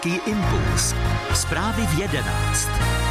Český impuls. Zprávy v 11.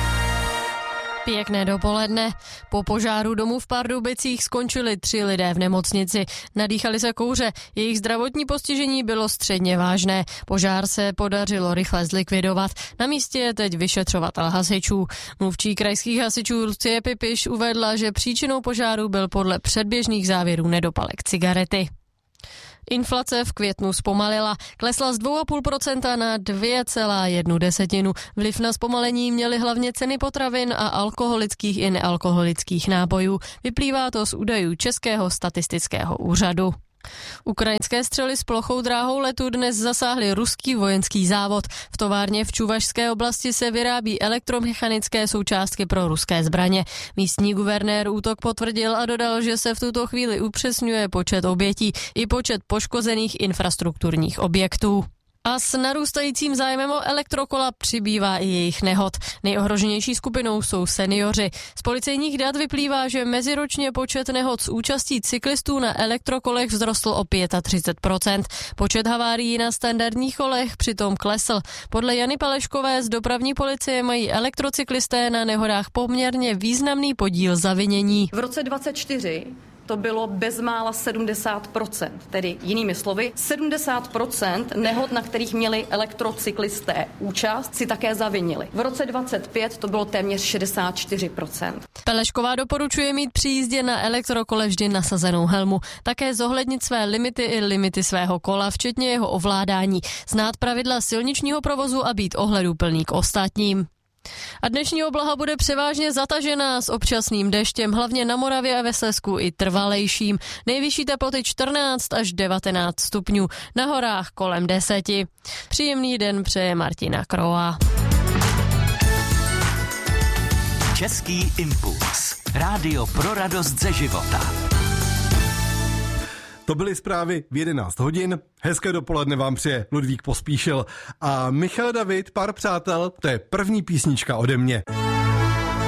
Pěkné dopoledne. Po požáru domu v Pardubicích skončili 3 lidé v nemocnici. Nadýchali se kouře. Jejich zdravotní postižení bylo středně vážné. Požár se podařilo rychle zlikvidovat. Na místě je teď vyšetřovatel hasičů. Mluvčí krajských hasičů Lucie Pipiš uvedla, že příčinou požáru byl podle předběžných závěrů nedopalek cigarety. Inflace v květnu zpomalila, klesla z 2,5% na 2,1%. Vliv na zpomalení měly hlavně ceny potravin a alkoholických i nealkoholických nápojů. Vyplývá to z údajů Českého statistického úřadu. Ukrajinské střely s plochou dráhou letu dnes zasáhly ruský vojenský závod. V továrně v Čuvašské oblasti se vyrábí elektromechanické součástky pro ruské zbraně. Místní guvernér útok potvrdil a dodal, že se v tuto chvíli upřesňuje počet obětí i počet poškozených infrastrukturních objektů. A s narůstajícím zájmem o elektrokola přibývá i jejich nehod. Nejohroženější skupinou jsou seniori. Z policejních dat vyplývá, že meziročně počet nehod s účastí cyklistů na elektrokolech vzrostl o 35%. Počet havárií na standardních kolech přitom klesl. Podle Jany Paleškové z dopravní policie mají elektrocyklisté na nehodách poměrně významný podíl zavinění. V roce 2024 to bylo bezmála 70%, tedy jinými slovy 70% nehod, na kterých měli elektrocyklisté účast, si také zavinili. V roce 2025 to bylo téměř 64%. Pelešková doporučuje mít při jízdě na elektrokole vždy nasazenou helmu. Také zohlednit své limity i limity svého kola, včetně jeho ovládání. Znát pravidla silničního provozu a být ohleduplný k ostatním. A dnešní obloha bude převážně zatažená s občasným deštěm, hlavně na Moravě a ve Slezsku i trvalejším. Nejvyšší teploty 14 až 19 stupňů, na horách kolem 10. Příjemný den přeje Martina Kroa. Český impuls. Rádio pro radost ze života. To byly zprávy v 11 hodin. Hezké dopoledne vám přeje Ludvík Pospíšil a Michal David, Pár přátel, to je první písnička ode mě.